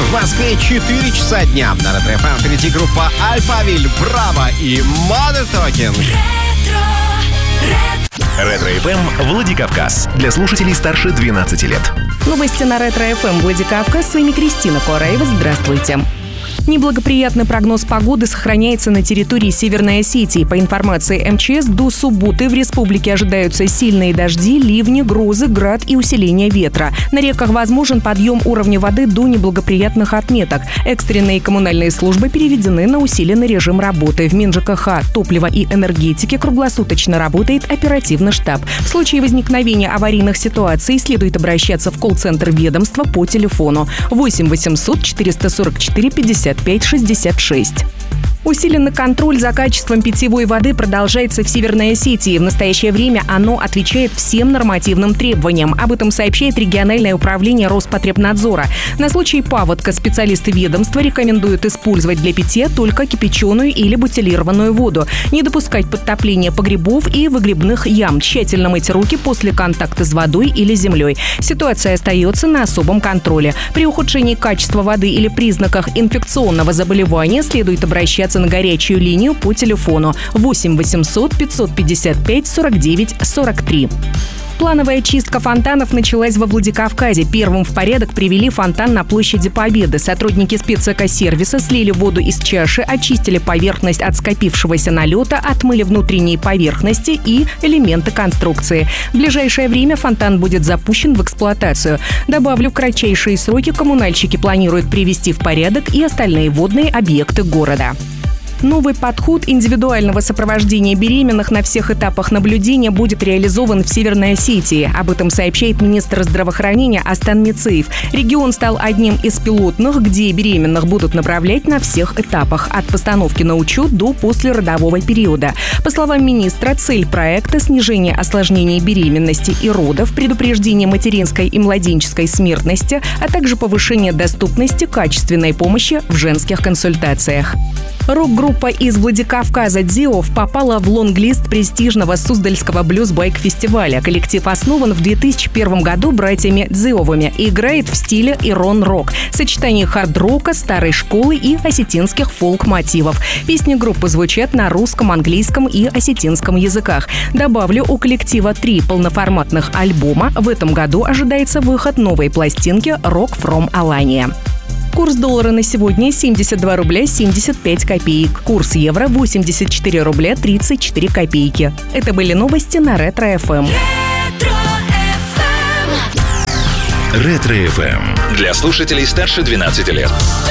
В Москве 4 часа дня. На Ретро-ФМ впереди группа Alphaville, Браво и Mother Talking. Ретро-ФМ Владикавказ. Для слушателей старше 12 лет. Новости на Ретро-ФМ Владикавказ. С вами Кристина Куараева. Здравствуйте. Неблагоприятный прогноз погоды сохраняется на территории Северной Осетии. По информации МЧС, до субботы в республике ожидаются сильные дожди, ливни, грозы, град и усиление ветра. На реках возможен подъем уровня воды до неблагоприятных отметок. Экстренные коммунальные службы переведены на усиленный режим работы. В МинЖКХ, топлива и энергетики круглосуточно работает оперативный штаб. В случае возникновения аварийных ситуаций следует обращаться в колл-центр ведомства по телефону 8 800 444 55 66. Усиленный контроль за качеством питьевой воды продолжается в Северной Осетии. В настоящее время оно отвечает всем нормативным требованиям. Об этом сообщает региональное управление Роспотребнадзора. На случай паводка специалисты ведомства рекомендуют использовать для питья только кипяченую или бутилированную воду. Не допускать подтопления погребов и выгребных ям. Тщательно мыть руки после контакта с водой или землей. Ситуация остается на особом контроле. При ухудшении качества воды или признаках инфекционного заболевания следует обращаться на горячую линию по телефону 8 800 555 49 43. Плановая чистка фонтанов началась во Владикавказе. Первым в порядок привели фонтан на площади Победы. Сотрудники спецэкосервиса слили воду из чаши, очистили поверхность от скопившегося налета, отмыли внутренние поверхности и элементы конструкции. В ближайшее время фонтан будет запущен в эксплуатацию. Добавлю, в кратчайшие сроки коммунальщики планируют привести в порядок и остальные водные объекты города. Новый подход индивидуального сопровождения беременных на всех этапах наблюдения будет реализован в Северной Осетии. Об этом сообщает министр здравоохранения Астан Мицеев. Регион стал одним из пилотных, где беременных будут направлять на всех этапах, от постановки на учет до послеродового периода. По словам министра, цель проекта – снижение осложнений беременности и родов, предупреждение материнской и младенческой смертности, а также повышение доступности качественной помощи в женских консультациях. Рок-группа из Владикавказа «Дзиов» попала в лонг-лист престижного Суздальского блюз-байк-фестиваля. Коллектив основан в 2001 году братьями Дзиовыми и играет в стиле ирон-рок. Сочетание хард-рока, старой школы и осетинских фолк-мотивов. Песни группы звучат на русском, английском и осетинском языках. Добавлю, у коллектива 3 полноформатных альбома. В этом году ожидается выход новой пластинки «Rock from Alania». Курс доллара на сегодня 72 рубля 75 копеек. Курс евро 84 рубля 34 копейки. Это были новости на Ретро-ФМ. Ретро-ФМ. Для слушателей старше 12 лет.